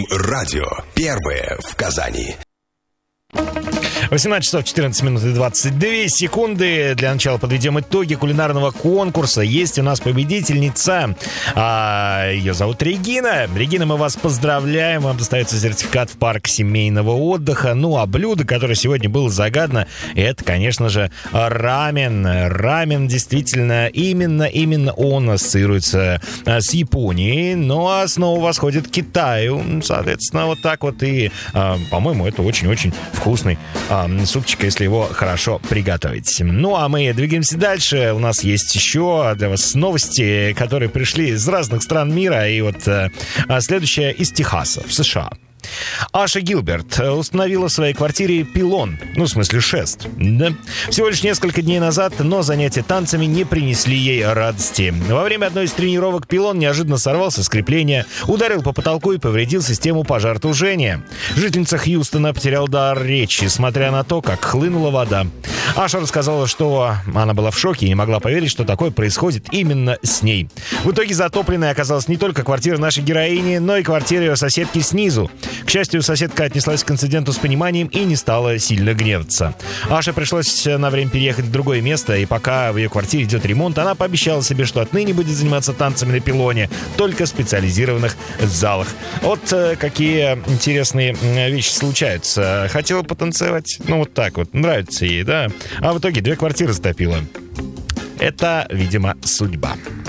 Радио первое в Казани. 18 часов 14 минут и 22 секунды. Для начала подведем итоги кулинарного конкурса. Есть у нас победительница. Ее зовут Регина. Регина, мы вас поздравляем. Вам достается сертификат в парк семейного отдыха. Ну, а блюдо, которое сегодня было загадано, это, конечно же, рамен. Рамен, действительно, именно он ассоциируется с Японией, но снова восходит к Китаю. Соответственно, вот так вот. И, по-моему, это очень-очень вкусный супчик, если его хорошо приготовить. Ну, а мы двигаемся дальше. У нас есть еще для вас новости, которые пришли из разных стран мира. И вот следующая из Техаса, в США. Аша Гилберт установила в своей квартире пилон, ну, в смысле шест, да? Всего лишь несколько дней назад, но занятия танцами не принесли ей радости. Во время одной из тренировок пилон неожиданно сорвался с крепления, ударил по потолку и повредил систему пожаротушения. Жительница Хьюстона потеряла дар речи, смотря на то, как хлынула вода. Аша рассказала, что она была в шоке и не могла поверить, что такое происходит именно с ней. В итоге затопленной оказалась не только квартира нашей героини, но и квартира ее соседки снизу. К счастью, соседка отнеслась к инциденту с пониманием и не стала сильно гневаться. Аше пришлось на время переехать в другое место, и пока в ее квартире идет ремонт, она пообещала себе, что отныне будет заниматься танцами на пилоне, только в специализированных залах. Вот какие интересные вещи случаются. Хотела потанцевать, ну вот так вот, нравится ей, да? А в итоге 2 квартиры затопила. Это, видимо, судьба.